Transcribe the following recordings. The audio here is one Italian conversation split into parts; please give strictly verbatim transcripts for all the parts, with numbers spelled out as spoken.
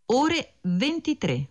ore ventitré.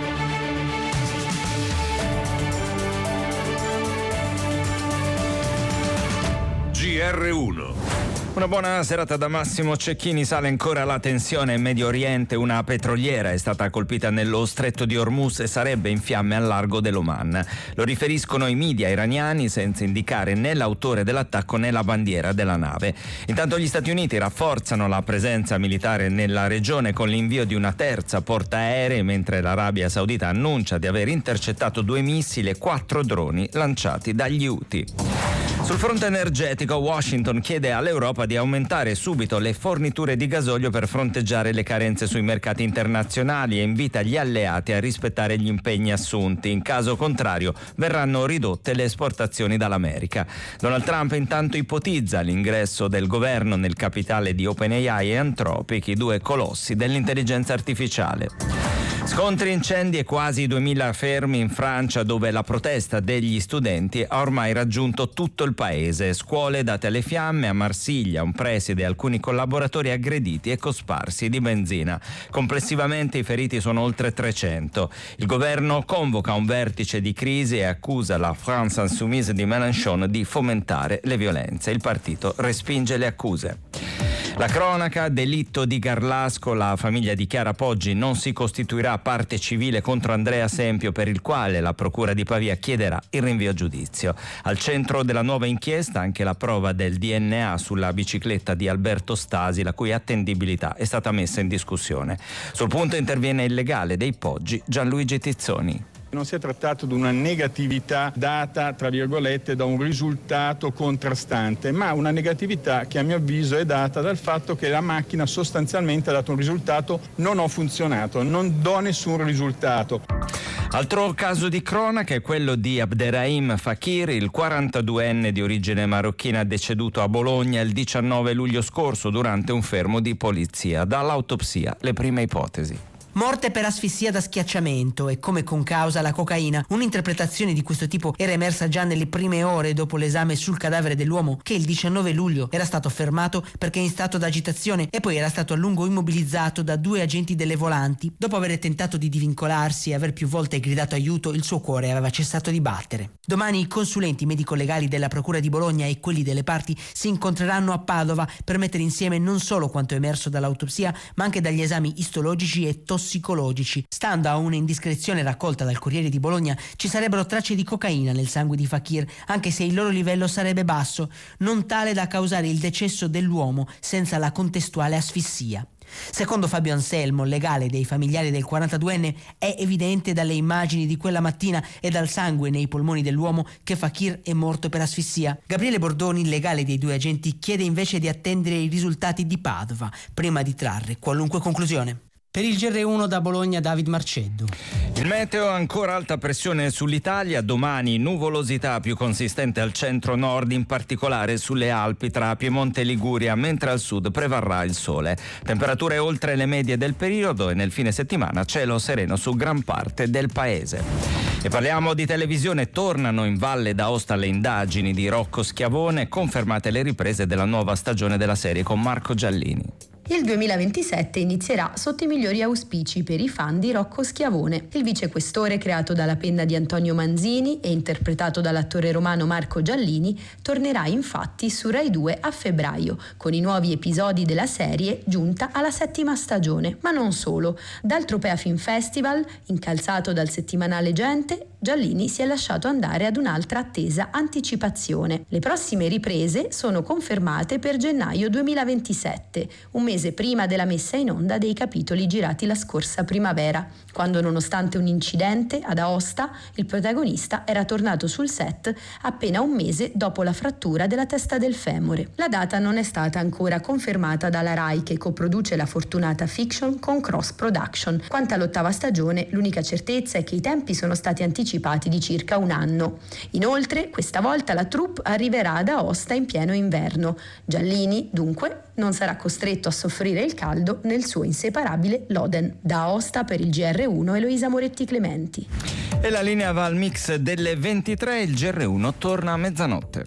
G R uno. Una buona serata da Massimo Cecchini. Sale ancora la tensione in Medio Oriente. Una petroliera è stata colpita nello stretto di Hormuz e sarebbe in fiamme al largo dell'Oman. Lo riferiscono i media iraniani senza indicare né l'autore dell'attacco né la bandiera della nave. Intanto gli Stati Uniti rafforzano la presenza militare nella regione con l'invio di una terza portaerei, mentre l'Arabia Saudita annuncia di aver intercettato due missili e quattro droni lanciati dagli Houthi. Sul fronte energetico, Washington chiede all'Europa di aumentare subito le forniture di gasolio per fronteggiare le carenze sui mercati internazionali e invita gli alleati a rispettare gli impegni assunti. In caso contrario verranno ridotte le esportazioni dall'America. Donald Trump intanto ipotizza l'ingresso del governo nel capitale di OpenAI e Anthropic, i due colossi dell'intelligenza artificiale. Scontri, incendi e quasi duemila fermi in Francia, dove la protesta degli studenti ha ormai raggiunto tutto il paese. Scuole date alle fiamme, a Marsiglia un preside e alcuni collaboratori aggrediti e cosparsi di benzina. Complessivamente i feriti sono oltre trecento. Il governo convoca un vertice di crisi e accusa la France Insoumise di Mélenchon di fomentare le violenze. Il partito respinge le accuse. La cronaca, delitto di Garlasco, la famiglia di Chiara Poggi non si costituirà parte civile contro Andrea Sempio, per il quale la procura di Pavia chiederà il rinvio a giudizio. Al centro della nuova inchiesta anche la prova del D N A sulla bicicletta di Alberto Stasi, la cui attendibilità è stata messa in discussione. Sul punto interviene il legale dei Poggi, Gianluigi Tizzoni. Non si è trattato di una negatività data, tra virgolette, da un risultato contrastante, ma una negatività che a mio avviso è data dal fatto che la macchina sostanzialmente ha dato un risultato: non ho funzionato, non do nessun risultato. Altro caso di cronaca è quello di Abderrahim Fakir, il quarantaduenne di origine marocchina deceduto a Bologna il diciannove luglio scorso durante un fermo di polizia. Dall'autopsia le prime ipotesi. Morte per asfissia da schiacciamento e come concausa la cocaina. Un'interpretazione di questo tipo era emersa già nelle prime ore dopo l'esame sul cadavere dell'uomo, che il diciannove luglio era stato fermato perché in stato d'agitazione e poi era stato a lungo immobilizzato da due agenti delle volanti. Dopo aver tentato di divincolarsi e aver più volte gridato aiuto, il suo cuore aveva cessato di battere. Domani i consulenti medico-legali della Procura di Bologna e quelli delle parti si incontreranno a Padova per mettere insieme non solo quanto emerso dall'autopsia, ma anche dagli esami istologici e tossicologici. Stando a un'indiscrezione raccolta dal Corriere di Bologna, ci sarebbero tracce di cocaina nel sangue di Fakir, anche se il loro livello sarebbe basso, non tale da causare il decesso dell'uomo senza la contestuale asfissia. Secondo Fabio Anselmo, legale dei familiari del quarantaduenne, è evidente dalle immagini di quella mattina e dal sangue nei polmoni dell'uomo che Fakir è morto per asfissia. Gabriele Bordoni, legale dei due agenti, chiede invece di attendere i risultati di Padova prima di trarre qualunque conclusione. Per il G R uno da Bologna, David Marceddu. Il meteo, ancora alta pressione sull'Italia, domani nuvolosità più consistente al centro-nord, in particolare sulle Alpi tra Piemonte e Liguria, mentre al sud prevarrà il sole. Temperature oltre le medie del periodo e nel fine settimana cielo sereno su gran parte del paese. E parliamo di televisione, tornano in Valle d'Aosta le indagini di Rocco Schiavone, confermate le riprese della nuova stagione della serie con Marco Giallini. Il duemilaventisette inizierà sotto i migliori auspici per i fan di Rocco Schiavone. Il vicequestore, creato dalla penna di Antonio Manzini e interpretato dall'attore romano Marco Giallini, tornerà infatti su Rai due a febbraio, con i nuovi episodi della serie giunta alla settima stagione. Ma non solo. Dal Tropea Film Festival, incalzato dal settimanale Gente, Giallini si è lasciato andare ad un'altra attesa anticipazione. Le prossime riprese sono confermate per gennaio duemilaventisette, un mese prima della messa in onda dei capitoli girati la scorsa primavera, quando nonostante un incidente ad Aosta il protagonista era tornato sul set appena un mese dopo la frattura della testa del femore. La data non è stata ancora confermata dalla Rai, che coproduce la fortunata fiction con Cross Production. Quanto all'ottava stagione, l'unica certezza è che i tempi sono stati anticipati di circa un anno. Inoltre, questa volta la troupe arriverà ad Aosta in pieno inverno. Giallini, dunque, non sarà costretto a soffrire il caldo nel suo inseparabile Loden. Da Aosta per il G R uno, Eloisa Moretti Clementi. E la linea va al mix delle ventitré, il G R uno torna a mezzanotte.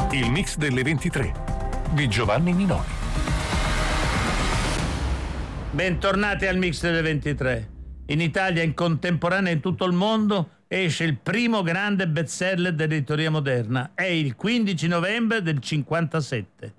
Il mix delle ventitré di Giovanni Minoni. Bentornati al mix delle ventitré. In Italia, in contemporanea in tutto il mondo, esce il primo grande bestseller dell'editoria moderna. È il quindici novembre del cinquantasette.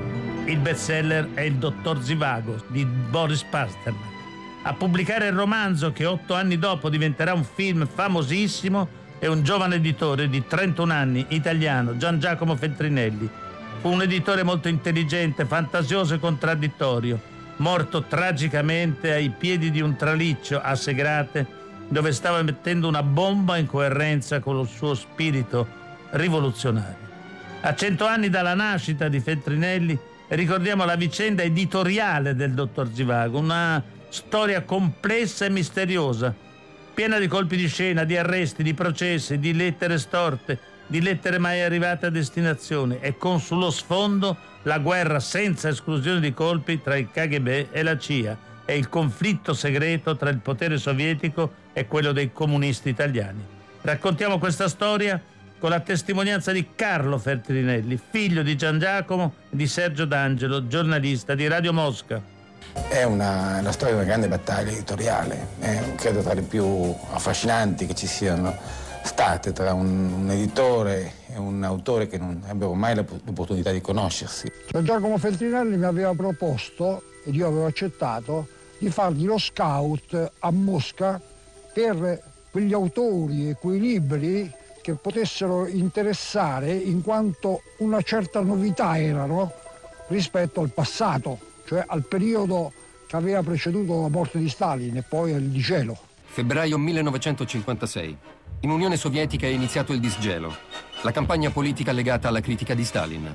Il bestseller è Il dottor Zivago di Boris Pasternak. A pubblicare il romanzo, che otto anni dopo diventerà un film famosissimo, è un giovane editore di trentuno anni, italiano, Gian Giacomo Feltrinelli. Fu un editore molto intelligente, fantasioso e contraddittorio, morto tragicamente ai piedi di un traliccio a Segrate, dove stava mettendo una bomba in coerenza con il suo spirito rivoluzionario. A cento anni dalla nascita di Feltrinelli ricordiamo la vicenda editoriale del dottor Zivago, una storia complessa e misteriosa, piena di colpi di scena, di arresti, di processi, di lettere storte, di lettere mai arrivate a destinazione, e con sullo sfondo la guerra senza esclusione di colpi tra il K G B e la C I A e il conflitto segreto tra il potere sovietico e quello dei comunisti italiani. Raccontiamo questa storia con la testimonianza di Carlo Feltrinelli, figlio di Gian Giacomo e di Sergio D'Angelo, giornalista di Radio Mosca. È una, la storia di una grande battaglia editoriale, è credo tra le più affascinanti che ci siano state tra un, un editore e un autore che non ebbero mai l'opportunità di conoscersi. Giacomo Feltrinelli mi aveva proposto, ed io avevo accettato, di fargli lo scout a Mosca per quegli autori e quei libri che potessero interessare, in quanto una certa novità erano rispetto al passato, cioè al periodo che aveva preceduto la morte di Stalin e poi il disgelo. Febbraio millenovecentocinquantasei. In Unione Sovietica è iniziato il disgelo, la campagna politica legata alla critica di Stalin.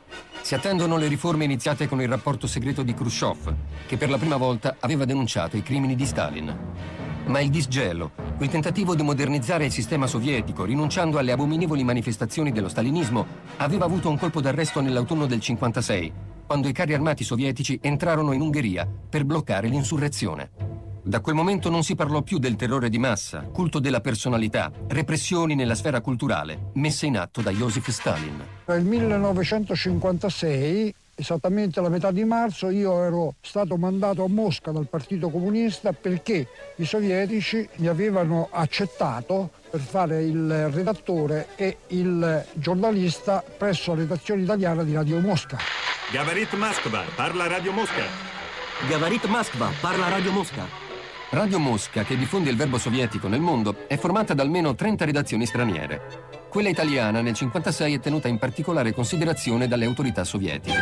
Si attendono le riforme iniziate con il rapporto segreto di Khrushchev, che per la prima volta aveva denunciato i crimini di Stalin. Ma il disgelo, quel tentativo di modernizzare il sistema sovietico rinunciando alle abominevoli manifestazioni dello stalinismo, aveva avuto un colpo d'arresto nell'autunno del cinquantasei, quando i carri armati sovietici entrarono in Ungheria per bloccare l'insurrezione. Da quel momento non si parlò più del terrore di massa, culto della personalità, repressioni nella sfera culturale, messe in atto da Joseph Stalin. Nel millenovecentocinquantasei, esattamente alla metà di marzo, io ero stato mandato a Mosca dal Partito Comunista perché i sovietici mi avevano accettato per fare il redattore e il giornalista presso la redazione italiana di Radio Mosca. Gavarit Moskva, parla Radio Mosca. Gavarit Moskva, parla Radio Mosca. Radio Mosca, che diffonde il verbo sovietico nel mondo, è formata da almeno trenta redazioni straniere. Quella italiana nel cinquantasei è tenuta in particolare considerazione dalle autorità sovietiche.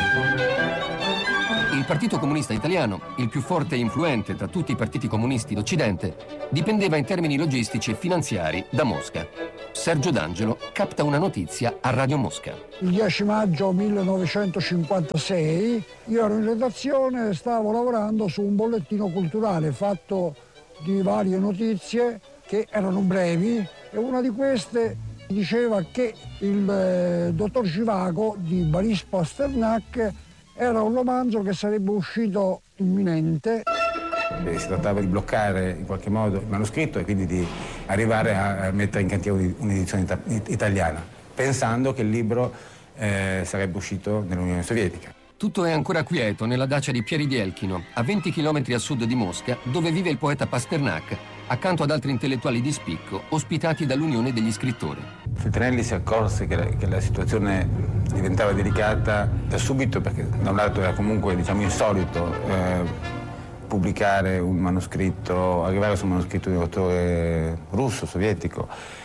Il Partito Comunista Italiano, il più forte e influente tra tutti i partiti comunisti d'Occidente, dipendeva in termini logistici e finanziari da Mosca. Sergio D'Angelo capta una notizia a Radio Mosca. Il dieci maggio millenovecentocinquantasei io ero in redazione e stavo lavorando su un bollettino culturale fatto di varie notizie che erano brevi, e una di queste diceva che il eh, dottor Zivago di Boris Pasternak era un romanzo che sarebbe uscito imminente. Si trattava di bloccare in qualche modo il manoscritto e quindi di arrivare a mettere in cantiere un'edizione italiana, pensando che il libro eh, sarebbe uscito nell'Unione Sovietica. Tutto è ancora quieto nella dacia di Pieri di Elchino, a venti chilometri a sud di Mosca, dove vive il poeta Pasternak, accanto ad altri intellettuali di spicco, ospitati dall'Unione degli Scrittori. Feltrinelli si accorse che la, che la situazione diventava delicata da subito, perché da un lato era comunque, diciamo, insolito eh, pubblicare un manoscritto, arrivare su un manoscritto di un autore russo, sovietico,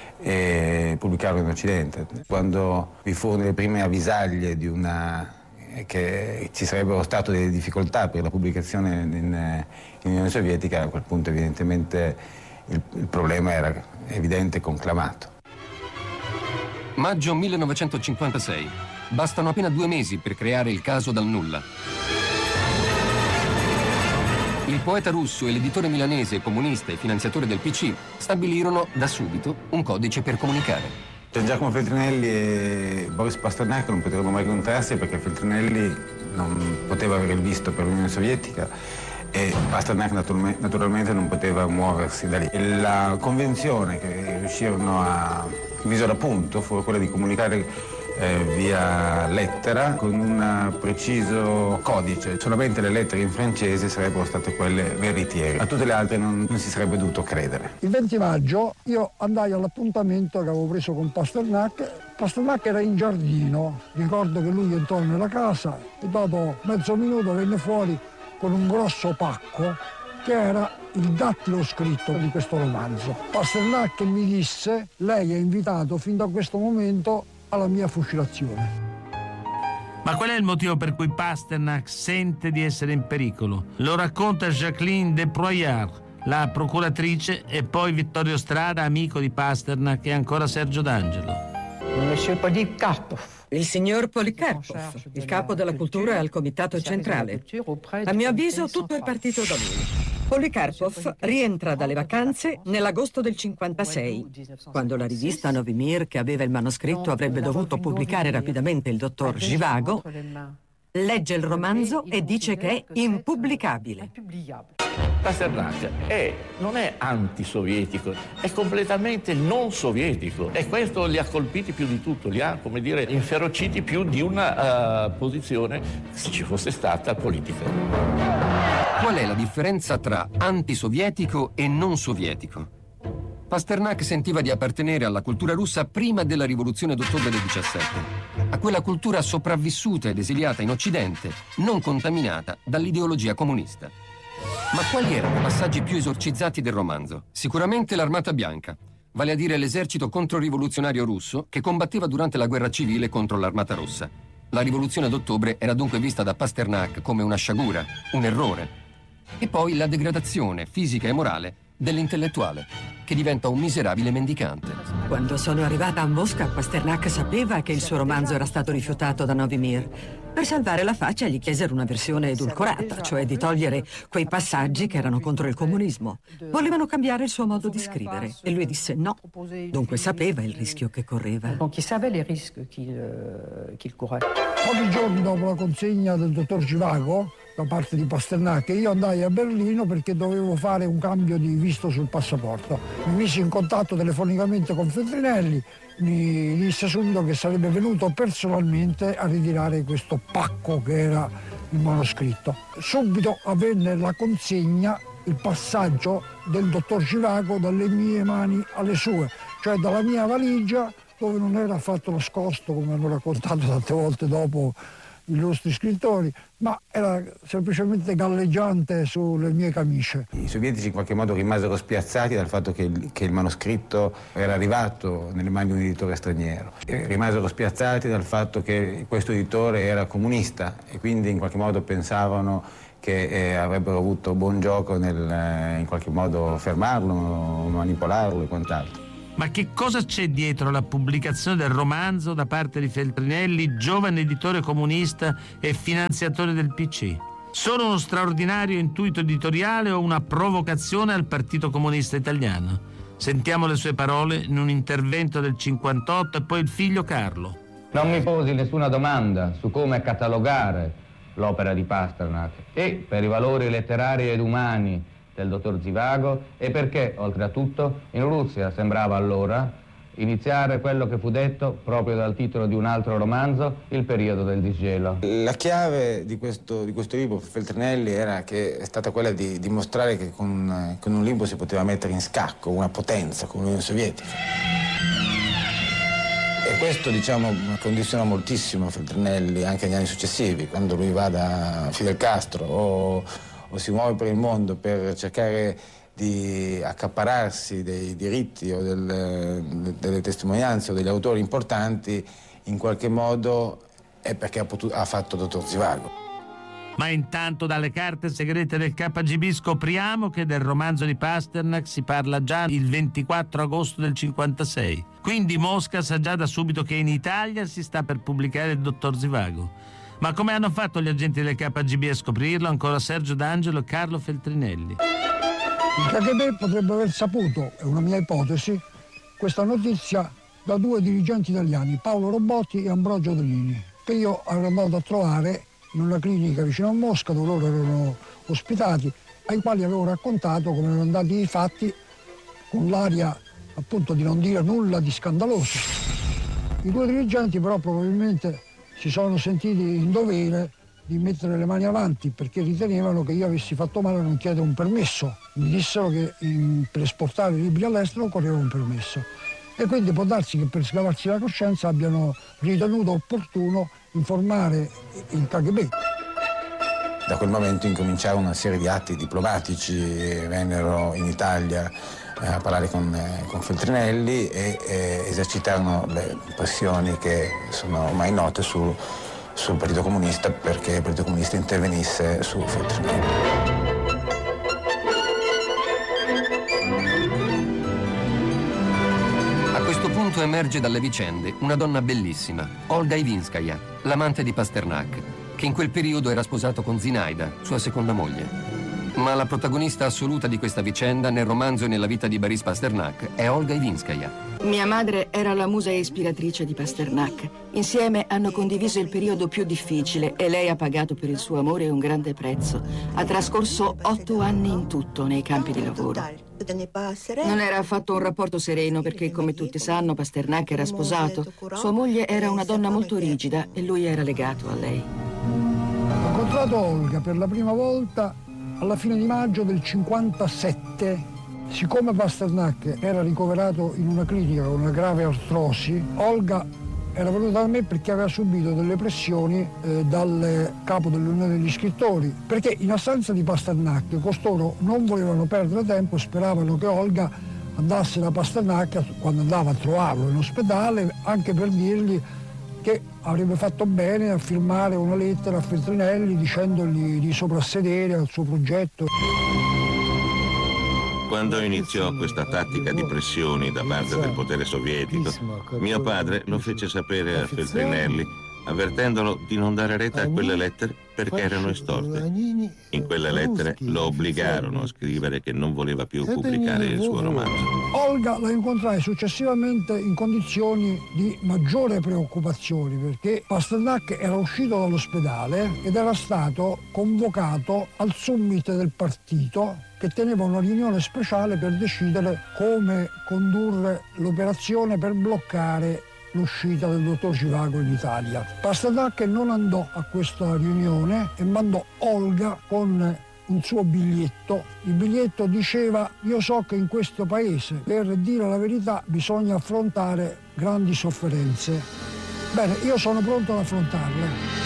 e pubblicarlo in Occidente. Quando vi furono le prime avvisaglie di una che ci sarebbero state delle difficoltà per la pubblicazione in, in Unione Sovietica, a quel punto evidentemente il, il problema era evidente e conclamato. Maggio millenovecentocinquantasei. Bastano appena due mesi per creare il caso dal nulla. Il poeta russo e l'editore milanese, comunista e finanziatore del P C, stabilirono da subito un codice per comunicare. Gian Giacomo Feltrinelli e Boris Pasternak non potevano mai incontrarsi perché Feltrinelli non poteva avere il visto per l'Unione Sovietica e Pasternak naturalmente non poteva muoversi da lì. E la convenzione che riuscirono a misero a punto fu quella di comunicare eh, via lettera con un preciso codice. Solamente le lettere in francese sarebbero state quelle veritiere, a tutte le altre non, non si sarebbe dovuto credere. Il venti maggio io andai all'appuntamento che avevo preso con Pasternak. Pasternak era in giardino, ricordo che lui entrò nella casa e dopo mezzo minuto venne fuori con un grosso pacco che era il dattilo scritto di questo romanzo. Pasternak mi disse: lei è invitato fin da questo momento alla mia fucilazione. Ma qual è il motivo per cui Pasternak sente di essere in pericolo? Lo racconta Jacqueline de Proyard, la procuratrice, e poi Vittorio Strada, amico di Pasternak, e ancora Sergio D'Angelo. Monsieur Polikarpov. Il signor Polikarpov, il capo della cultura al comitato centrale. A mio avviso tutto è partito da lui. Polikarpov rientra dalle vacanze nell'agosto del cinquantasei, quando la rivista Novi Mir, che aveva il manoscritto, avrebbe dovuto pubblicare rapidamente il dottor Zhivago, legge il romanzo e dice che è impubblicabile. Pasternak è, non è antisovietico, è completamente non sovietico, e questo li ha colpiti più di tutto, li ha, come dire, inferociti più di una uh, posizione, se ci fosse stata, politica. Qual è la differenza tra antisovietico e non sovietico? Pasternak sentiva di appartenere alla cultura russa prima della rivoluzione d'ottobre del diciassette, a quella cultura sopravvissuta ed esiliata in Occidente, non contaminata dall'ideologia comunista. Ma quali erano i passaggi più esorcizzati del romanzo? Sicuramente l'Armata Bianca, vale a dire l'esercito controrivoluzionario russo che combatteva durante la guerra civile contro l'Armata Rossa. La rivoluzione d'ottobre era dunque vista da Pasternak come una sciagura, un errore. E poi la degradazione fisica e morale dell'intellettuale, che diventa un miserabile mendicante. Quando sono arrivata a Mosca, Pasternak sapeva che il suo romanzo era stato rifiutato da Novi Mir. Per salvare la faccia gli chiesero una versione edulcorata, cioè di togliere quei passaggi che erano contro il comunismo. Volevano cambiare il suo modo di scrivere e lui disse no. Dunque sapeva il rischio che correva. Donc il savait les risques qu'il qu'il courait. Pochi giorni dopo la consegna del dottor Zhivago da parte di Pasternak, io andai a Berlino perché dovevo fare un cambio di visto sul passaporto. Mi misi in contatto telefonicamente con Feltrinelli, mi disse subito che sarebbe venuto personalmente a ritirare questo pacco che era il manoscritto. Subito avvenne la consegna, il passaggio del dottor Zhivago dalle mie mani alle sue, cioè dalla mia valigia, dove non era affatto nascosto, come hanno raccontato tante volte dopo gli illustri scrittori, ma era semplicemente galleggiante sulle mie camicie. I sovietici in qualche modo rimasero spiazzati dal fatto che il, che il manoscritto era arrivato nelle mani di un editore straniero. E rimasero spiazzati dal fatto che questo editore era comunista e quindi in qualche modo pensavano che eh, avrebbero avuto buon gioco nel eh, in qualche modo fermarlo, manipolarlo e quant'altro. Ma che cosa c'è dietro la pubblicazione del romanzo da parte di Feltrinelli, giovane editore comunista e finanziatore del P C? Solo uno straordinario intuito editoriale o una provocazione al Partito Comunista Italiano? Sentiamo le sue parole in un intervento del cinquantotto e poi il figlio Carlo. Non mi posi nessuna domanda su come catalogare l'opera di Pasternak e per i valori letterari ed umani del dottor Zhivago e perché, oltre a tutto, in Russia sembrava allora iniziare quello che fu detto proprio dal titolo di un altro romanzo, Il periodo del disgelo. La chiave di questo, di questo libro per Feltrinelli era che è stata quella di dimostrare che con, con un libro si poteva mettere in scacco una potenza come l'Unione Sovietica. E questo, diciamo, condiziona moltissimo Feltrinelli anche negli anni successivi, quando lui va da Fidel Castro o o si muove per il mondo per cercare di accapararsi dei diritti o del, delle testimonianze o degli autori importanti, in qualche modo è perché ha, potuto, ha fatto dottor Zhivago. Ma intanto dalle carte segrete del K G B scopriamo che del romanzo di Pasternak si parla già il ventiquattro agosto del cinquantasei. Quindi Mosca sa già da subito che in Italia si sta per pubblicare il dottor Zhivago. Ma come hanno fatto gli agenti del K G B a scoprirlo? Ancora Sergio D'Angelo e Carlo Feltrinelli. Il K G B potrebbe aver saputo, è una mia ipotesi, questa notizia da due dirigenti italiani, Paolo Robotti e Ambrogio Drini, che io ero andato a trovare in una clinica vicino a Mosca dove loro erano ospitati ai quali avevo raccontato come erano andati i fatti, con l'aria appunto di non dire nulla di scandaloso. I due dirigenti però probabilmente si sono sentiti in dovere di mettere le mani avanti perché ritenevano che io avessi fatto male a non chiedere un permesso. Mi dissero che in, per esportare libri all'estero occorreva un permesso. E quindi può darsi che per scavarsi la coscienza abbiano ritenuto opportuno informare il K G B. Da quel momento incominciarono una serie di atti diplomatici, vennero in Italia a parlare con, con Feltrinelli e, e esercitarono le pressioni che sono ormai note su, sul Partito Comunista perché il Partito Comunista intervenisse su Feltrinelli. A questo punto emerge dalle vicende una donna bellissima, Olga Ivinskaya, l'amante di Pasternak, che in quel periodo era sposato con Zinaida, sua seconda moglie. Ma la protagonista assoluta di questa vicenda nel romanzo e nella vita di Boris Pasternak è Olga Ivinskaya. Mia madre era la musa ispiratrice di Pasternak. Insieme hanno condiviso il periodo più difficile e lei ha pagato per il suo amore un grande prezzo. Ha trascorso otto anni in tutto nei campi di lavoro. Non era affatto un rapporto sereno perché, come tutti sanno, Pasternak era sposato. Sua moglie era una donna molto rigida e lui era legato a lei. Ho incontrato Olga per la prima volta alla fine di maggio del cinquantasette. Siccome Pasternak era ricoverato in una clinica con una grave artrosi, Olga era venuta da me perché aveva subito delle pressioni eh, dal capo dell'Unione degli Scrittori, perché in assenza di Pasternak costoro non volevano perdere tempo, speravano che Olga andasse da Pasternak quando andava a trovarlo in ospedale, anche per dirgli che avrebbe fatto bene a firmare una lettera a Feltrinelli dicendogli di soprassedere al suo progetto. Quando iniziò questa tattica di pressioni da parte del potere sovietico, mio padre lo fece sapere a Feltrinelli, avvertendolo di non dare retta a quelle lettere perché erano estorte. In quelle lettere lo obbligarono a scrivere che non voleva più pubblicare il suo romanzo. Olga la incontrai successivamente in condizioni di maggiore preoccupazione perché Pasternak era uscito dall'ospedale ed era stato convocato al summit del partito che teneva una riunione speciale per decidere come condurre l'operazione per bloccare l'uscita del dottor Zivago in Italia. Pasternak non andò a questa riunione e mandò Olga con un suo biglietto. Il biglietto diceva: io so che in questo paese per dire la verità bisogna affrontare grandi sofferenze. Bene, io sono pronto ad affrontarle.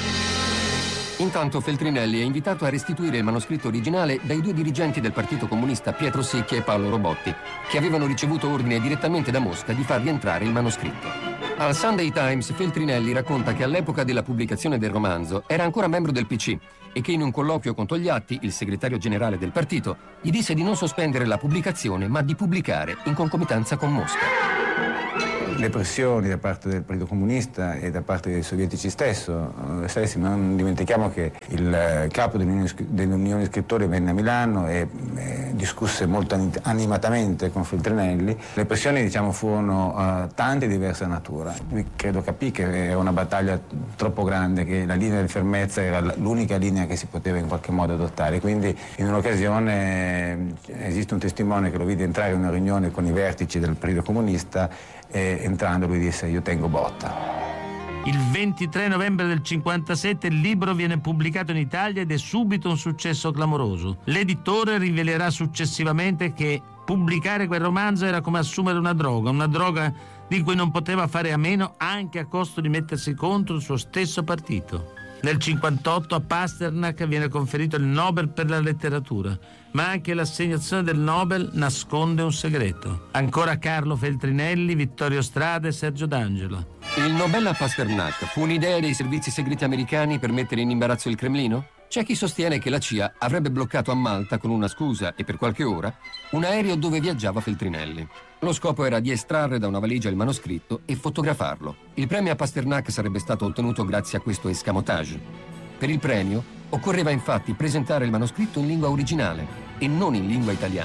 Intanto Feltrinelli è invitato a restituire il manoscritto originale dai due dirigenti del Partito Comunista Pietro Secchi e Paolo Robotti, che avevano ricevuto ordine direttamente da Mosca di far rientrare il manoscritto. Al Sunday Times Feltrinelli racconta che all'epoca della pubblicazione del romanzo era ancora membro del P C e che in un colloquio con Togliatti, il segretario generale del partito, gli disse di non sospendere la pubblicazione ma di pubblicare in concomitanza con Mosca. Le pressioni da parte del Partito Comunista e da parte dei sovietici stesso, stessi, non dimentichiamo che il capo dell'Unione Scrittori venne a Milano e, e discusse molto animatamente con Feltrinelli. Le pressioni, diciamo, furono uh, tante e diverse natura. Lui credo capì che era una battaglia troppo grande, che la linea di fermezza era l'unica linea che si poteva in qualche modo adottare. Quindi in un'occasione esiste un testimone che lo vide entrare in una riunione con i vertici del Partito Comunista e entrando lui disse: io tengo botta. Il ventitré novembre del cinquantasette il libro viene pubblicato in Italia ed è subito un successo clamoroso. L'editore rivelerà successivamente che pubblicare quel romanzo era come assumere una droga, una droga di cui non poteva fare a meno anche a costo di mettersi contro il suo stesso partito. Nel cinquantotto a Pasternak viene conferito il Nobel per la letteratura, ma anche l'assegnazione del Nobel nasconde un segreto. Ancora Carlo Feltrinelli, Vittorio Strada e Sergio D'Angelo. Il Nobel a Pasternak fu un'idea dei servizi segreti americani per mettere in imbarazzo il Cremlino? C'è chi sostiene che la C I A avrebbe bloccato a Malta con una scusa e per qualche ora un aereo dove viaggiava Feltrinelli. Lo scopo era di estrarre da una valigia il manoscritto e fotografarlo. Il premio a Pasternak sarebbe stato ottenuto grazie a questo escamotage. Per il premio occorreva infatti presentare il manoscritto in lingua originale e non in lingua italiana.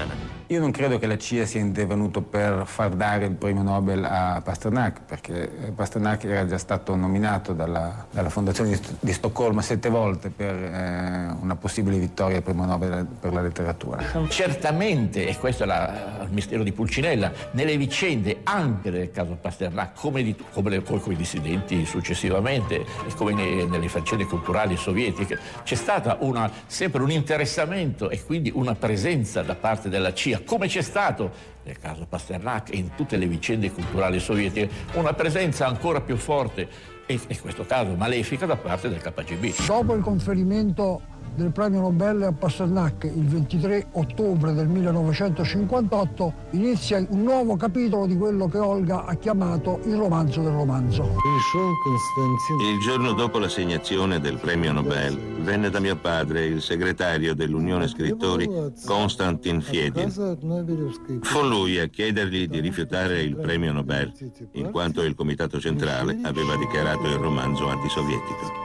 Io non credo che la C I A sia intervenuto per far dare il premio Nobel a Pasternak, perché Pasternak era già stato nominato dalla, dalla Fondazione di, St- di Stoccolma sette volte per eh, una possibile vittoria al premio Nobel per la letteratura. Certamente, e questo è la, il mistero di Pulcinella, nelle vicende anche del caso Pasternak, come, di, come, le, come i dissidenti successivamente, e come ne, nelle faccende culturali sovietiche, c'è stata una, sempre un interessamento e quindi una presenza da parte della C I A, come c'è stato nel caso Pasternak e in tutte le vicende culturali sovietiche, una presenza ancora più forte e in questo caso malefica da parte del K G B. Dopo il conferimento del premio Nobel a Pasternak il ventitré ottobre del millenovecentocinquantotto inizia un nuovo capitolo di quello che Olga ha chiamato il romanzo del romanzo. Il giorno dopo l'assegnazione del premio Nobel venne da mio padre il segretario dell'Unione Scrittori Konstantin Fiedin. Fu lui a chiedergli di rifiutare il premio Nobel, in quanto il Comitato Centrale aveva dichiarato il romanzo antisovietico.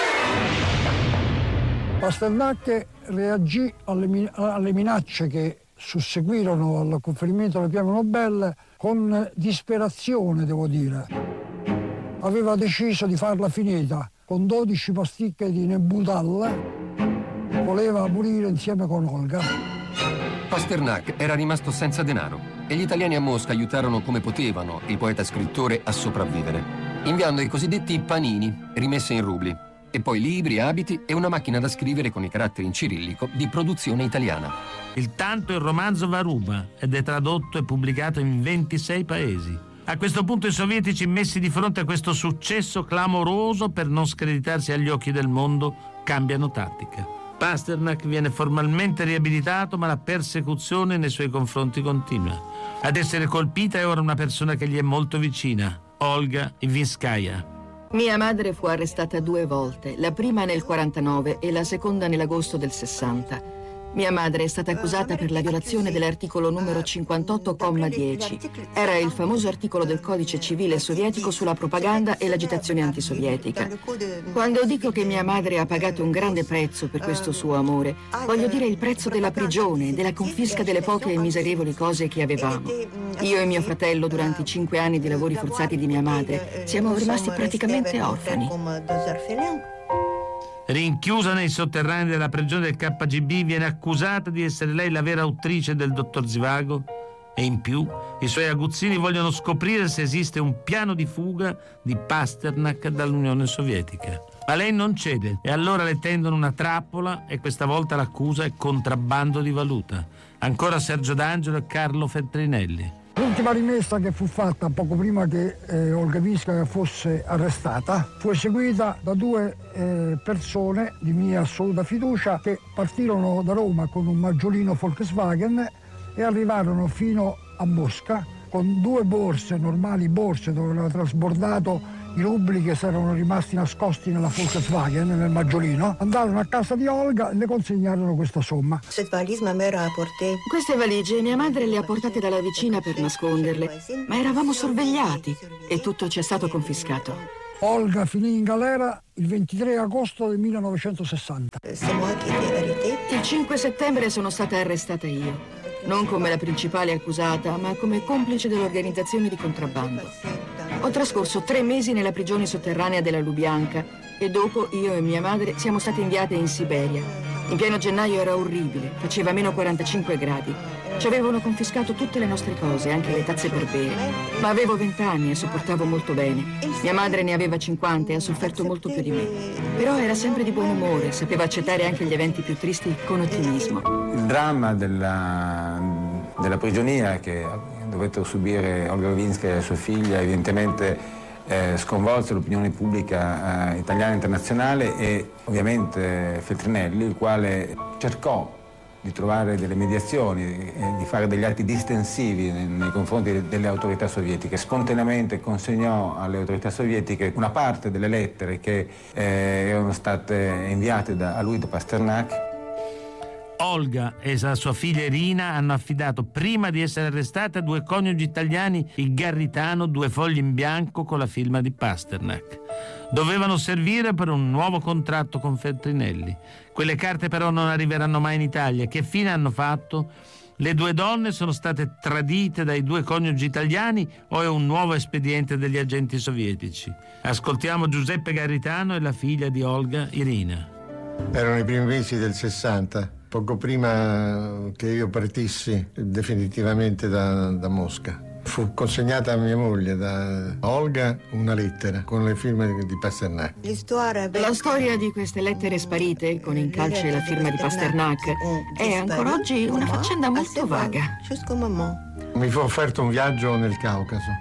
Pasternak reagì alle, alle minacce che susseguirono al conferimento del premio Nobel con disperazione, devo dire. Aveva deciso di farla finita con dodici pasticche di Nebutal, voleva morire insieme con Olga. Pasternak era rimasto senza denaro e gli italiani a Mosca aiutarono come potevano il poeta scrittore a sopravvivere, inviando i cosiddetti panini, rimesse in rubli, e poi libri, abiti e una macchina da scrivere con i caratteri in cirillico di produzione italiana. Il tanto il romanzo va a ruba ed è tradotto e pubblicato in ventisei paesi. A questo punto i sovietici, messi di fronte a questo successo clamoroso, per non screditarsi agli occhi del mondo, cambiano tattica. Pasternak viene formalmente riabilitato, ma la persecuzione nei suoi confronti continua. Ad essere colpita è ora una persona che gli è molto vicina, Olga Ivinskaya. Mia madre fu arrestata due volte, la prima nel quarantanove e la seconda nell'agosto del sessanta. Mia madre è stata accusata per la violazione dell'articolo numero cinquantotto, comma dieci. Era il famoso articolo del codice civile sovietico sulla propaganda e l'agitazione antisovietica. Quando dico che mia madre ha pagato un grande prezzo per questo suo amore, voglio dire il prezzo della prigione, della confisca delle poche e miserevoli cose che avevamo. Io e mio fratello, durante i cinque anni di lavori forzati di mia madre, siamo rimasti praticamente orfani. Rinchiusa nei sotterranei della prigione del K G B, viene accusata di essere lei la vera autrice del dottor Zhivago e in più i suoi aguzzini vogliono scoprire se esiste un piano di fuga di Pasternak dall'Unione Sovietica. Ma lei non cede e allora le tendono una trappola e questa volta l'accusa è contrabbando di valuta. Ancora Sergio D'Angelo e Carlo Feltrinelli. L'ultima rimessa che fu fatta poco prima che eh, Olga Ivinskaya fosse arrestata fu eseguita da due eh, persone di mia assoluta fiducia che partirono da Roma con un maggiolino Volkswagen e arrivarono fino a Mosca con due borse, normali borse dove aveva trasbordato i rubli che si erano rimasti nascosti nella Volkswagen, nel maggiolino. Andarono a casa di Olga e le consegnarono questa somma. Queste valigie mia madre le ha portate dalla vicina per nasconderle, ma eravamo sorvegliati e tutto ci è stato confiscato. Olga finì in galera il ventitré agosto del millenovecentosessanta. Il cinque settembre sono stata arrestata io, non come la principale accusata, ma come complice dell'organizzazione di contrabbando. Ho trascorso tre mesi nella prigione sotterranea della Lubianka e dopo io e mia madre siamo state inviate in Siberia. In pieno gennaio era orribile, faceva meno quarantacinque gradi. Ci avevano confiscato tutte le nostre cose, anche le tazze per bere. Ma avevo vent'anni e sopportavo molto bene. Mia madre ne aveva cinquanta e ha sofferto molto più di me. Però era sempre di buon umore, sapeva accettare anche gli eventi più tristi con ottimismo. Il dramma della, della prigionia che dovettero subire Olga Ivinskaya e sua figlia evidentemente eh, sconvolse l'opinione pubblica eh, italiana e internazionale e ovviamente Feltrinelli, il quale cercò di trovare delle mediazioni, eh, di fare degli atti distensivi nei, nei confronti delle autorità sovietiche. Spontaneamente consegnò alle autorità sovietiche una parte delle lettere che eh, erano state inviate da, a lui da Pasternak. Olga e la sua figlia Irina hanno affidato, prima di essere arrestate, a due coniugi italiani il Garritano due fogli in bianco con la firma di Pasternak. Dovevano servire per un nuovo contratto con Feltrinelli. Quelle carte però non arriveranno mai in Italia. Che fine hanno fatto? Le due donne sono state tradite dai due coniugi italiani o è un nuovo espediente degli agenti sovietici? Ascoltiamo Giuseppe Garritano e la figlia di Olga, Irina. Erano i primi mesi del sessanta, poco prima che io partissi definitivamente da, da Mosca. Fu consegnata a mia moglie da Olga una lettera con le firme di Pasternak. La storia di queste lettere sparite con in calce la firma di Pasternak è ancora oggi una faccenda molto vaga. Mi fu offerto un viaggio nel Caucaso.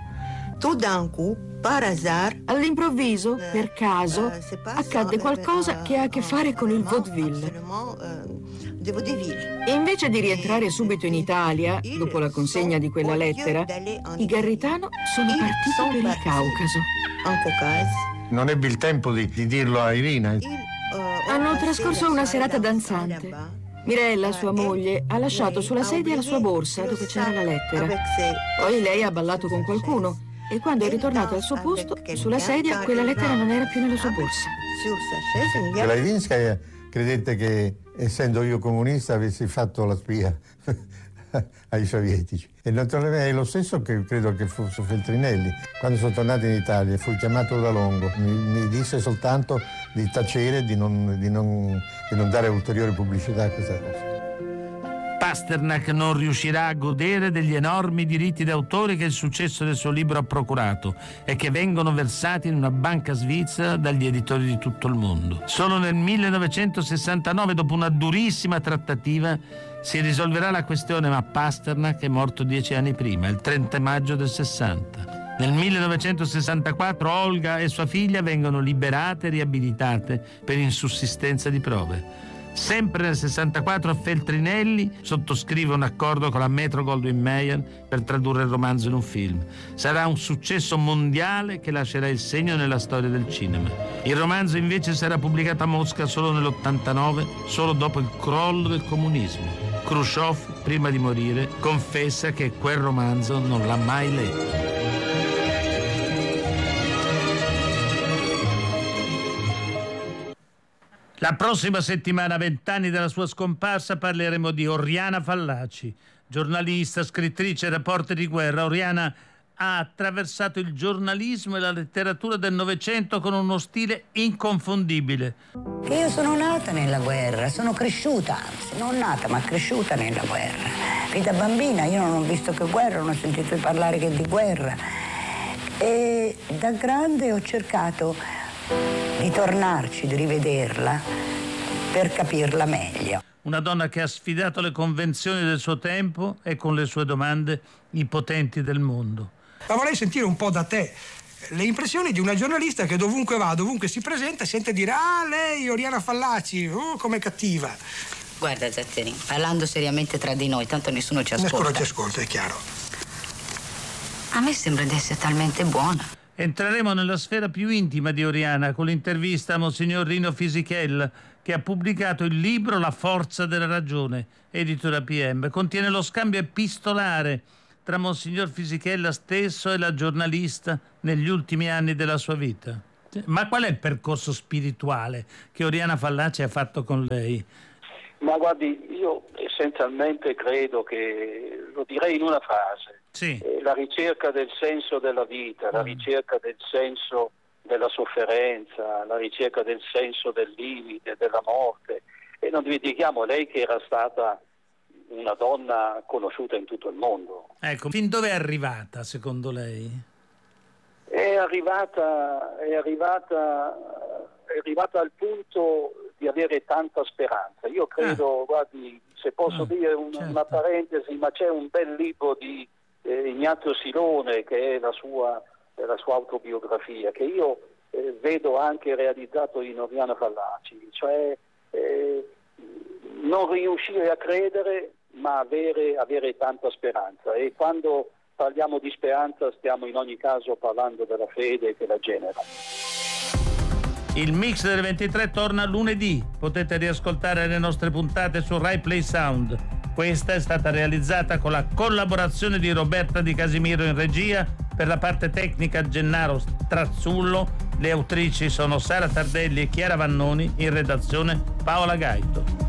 All'improvviso, per caso, accadde qualcosa che ha a che fare con il vaudeville. E invece di rientrare subito in Italia, dopo la consegna di quella lettera, i Garritano sono partiti per il Caucaso. Non ebbi il tempo di, di dirlo a Irina. Hanno trascorso una serata danzante. Mirella, sua moglie, ha lasciato sulla sedia la sua borsa dove c'era la lettera. Poi lei ha ballato con qualcuno e quando è ritornato al suo posto, sulla sedia, quella lettera non era più nella sua borsa. La Ivinskaya credette che, essendo io comunista, avessi fatto la spia ai sovietici. E naturalmente è lo stesso che credo che fu su Feltrinelli. Quando sono tornato in Italia e fui chiamato da Longo, mi, mi disse soltanto di tacere, di non, di, non, di non dare ulteriore pubblicità a questa cosa. Pasternak non riuscirà a godere degli enormi diritti d'autore che il successo del suo libro ha procurato e che vengono versati in una banca svizzera dagli editori di tutto il mondo. Solo nel millenovecentosessantanove, dopo una durissima trattativa, si risolverà la questione, ma Pasternak è morto dieci anni prima, il trenta maggio del sessanta. Nel millenovecentosessantaquattro Olga e sua figlia vengono liberate e riabilitate per insussistenza di prove. Sempre nel sessantaquattro Feltrinelli sottoscrive un accordo con la Metro-Goldwyn-Mayer per tradurre il romanzo in un film. Sarà un successo mondiale che lascerà il segno nella storia del cinema. Il romanzo invece sarà pubblicato a Mosca solo nell'ottantanove, solo dopo il crollo del comunismo. Khrushchev, prima di morire, confessa che quel romanzo non l'ha mai letto. La prossima settimana, vent'anni dalla sua scomparsa, parleremo di Oriana Fallaci, giornalista, scrittrice, reporter di guerra. Oriana ha attraversato il giornalismo e la letteratura del Novecento con uno stile inconfondibile. Io sono nata nella guerra, sono cresciuta, anzi, non nata ma cresciuta nella guerra. Fin da bambina io non ho visto che guerra, non ho sentito parlare che di guerra. E da grande ho cercato di tornarci, di rivederla per capirla meglio. Una donna che ha sfidato le convenzioni del suo tempo e con le sue domande i potenti del mondo. Ma vorrei sentire un po' da te le impressioni di una giornalista che dovunque va, dovunque si presenta, sente dire ah, lei, Oriana Fallaci, oh, com'è cattiva. Guarda Zazzeri, parlando seriamente tra di noi, tanto nessuno ci ascolta. Nessuno ci ascolta, è chiaro. A me sembra di essere talmente buona. Entreremo nella sfera più intima di Oriana con l'intervista a Monsignor Rino Fisichella, che ha pubblicato il libro La forza della ragione, editora P M. Contiene lo scambio epistolare tra Monsignor Fisichella stesso e la giornalista negli ultimi anni della sua vita. Ma qual è il percorso spirituale che Oriana Fallaci ha fatto con lei? Ma guardi, io essenzialmente credo che, lo direi in una frase, sì. eh, la ricerca del senso della vita, la ricerca del senso della sofferenza, la ricerca del senso del limite, della morte. E non dimentichiamo lei che era stata una donna conosciuta in tutto il mondo. Ecco, fin dove è arrivata secondo lei? È arrivata, è arrivata, è arrivata al punto di avere tanta speranza. Io credo, ah. guardi, se posso ah, dire un, certo. una parentesi, ma c'è un bel libro di eh, Ignazio Silone che è la sua, è la sua autobiografia, che io eh, vedo anche realizzato in Oriana Fallaci, cioè eh, non riuscire a credere ma avere, avere tanta speranza, e quando parliamo di speranza stiamo in ogni caso parlando della fede che la genera. Il Mix delle ventitré torna lunedì. Potete riascoltare le nostre puntate su Rai Play Sound. Questa è stata realizzata con la collaborazione di Roberta Di Casimiro in regia, per la parte tecnica Gennaro Strazzullo. Le autrici sono Sara Tardelli e Chiara Vannoni, in redazione Paola Gaito.